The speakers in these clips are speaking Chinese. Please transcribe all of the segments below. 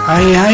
哎嗨，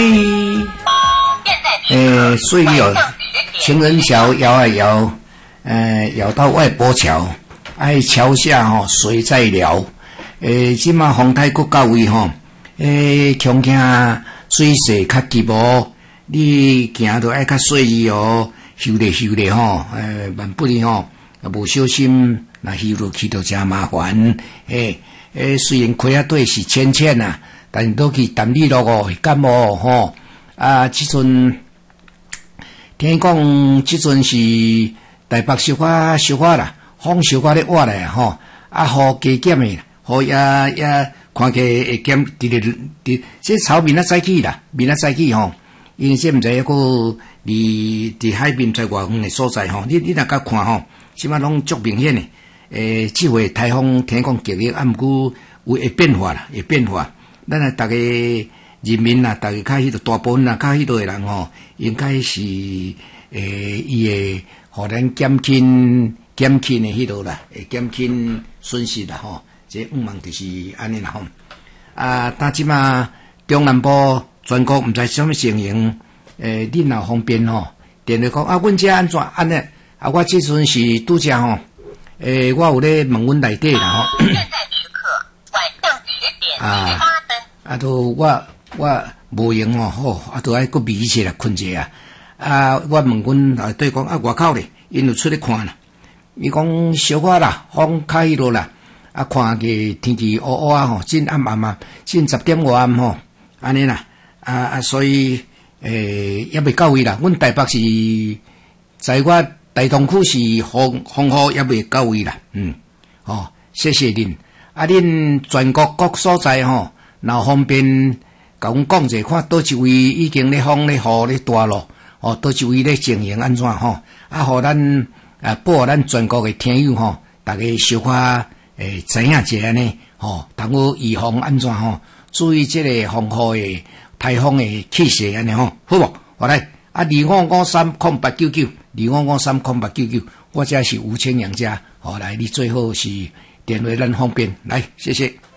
水哦，情人桥摇啊摇，摇到外婆桥，桥下吼水在流，即马风台国到位吼，恐惊水势较急哦，你行着爱较细意哦，修咧吼，万不哩吼，无小心，那修落去就真麻烦，虽然溪仔底是浅浅啊。但是都去淡水落哦，感冒吼即阵听讲，即阵是台北小可啦，风小可咧挖来吼，雨加减诶，雨也看起会减，这草明仔早起啦，明仔早起吼，因为这毋知抑个伫海边在外远诶所在吼，你若甲看吼，即摆拢足明显诶，即回台风听讲极力，毋过会变化啦，会变化。咱逐个人民啊，逐个较迄个大部分啊，较迄个人吼，应该是伊会互咱减轻诶迄落啦，会减轻损失啦吼。这望就是安尼啦吼。但即马中南部全国毋知什么情形，恁若方便吼，电话讲阮遮安怎安尼？我即阵是拄则吼，我有咧问阮内底啦吼。现在时刻晚上10点。我无闲哦，好，都爱佫迷起来困者我问阮内底讲外口咧，因有出来看啦。伊讲小可啦，风较迄落啦，看个天气乌乌吼，真暗啊，真10点外暗吼，安尼啦，所以也未到位啦。阮台北是在我大同区是风雨也未到位啦，谢谢恁，恁全国各所在吼。若方便，甲阮讲者，看倒一位已经咧风咧雨咧大咯，倒一位咧情形安怎吼？互咱保护咱全国诶听友吼，逐个小可知影者安尼吼，通好预防安怎吼？注意即个风雨诶台风诶气势安尼吼，好无？好来25530899，25530899，我这是吴清阳家，来你最好是电话咱方便，来谢谢。